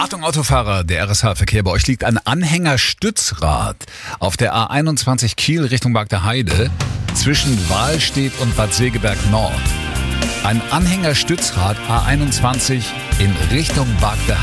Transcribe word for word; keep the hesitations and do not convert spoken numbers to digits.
Achtung Autofahrer, der R S H-Verkehr, bei euch liegt ein Anhängerstützrad auf der A einundzwanzig Kiel Richtung Bagdeheide zwischen Wahlstedt und Bad Segeberg Nord. Ein Anhängerstützrad A einundzwanzig in Richtung Bagdeheide.